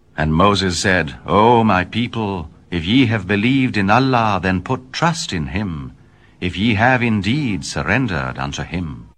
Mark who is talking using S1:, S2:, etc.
S1: And Moses said, O my people, if ye have believed in Allah, then put trust in him, if ye have indeed surrendered unto him.